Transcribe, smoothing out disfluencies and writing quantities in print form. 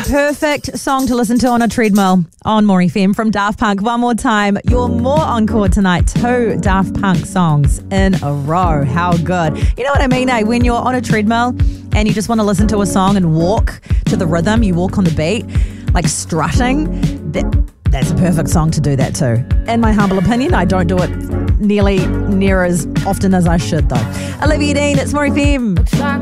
perfect song to listen to on a treadmill on More FM from Daft Punk. One more time, you're more encore tonight. 2 Daft Punk songs in a row. How good. You know what I mean, eh? When you're on a treadmill and you just want to listen to a song and walk to the rhythm, you walk on the beat, like strutting, that's a perfect song to do that too. In my humble opinion, I don't do it near as often as I should though. Olivia Dean, it's More FM.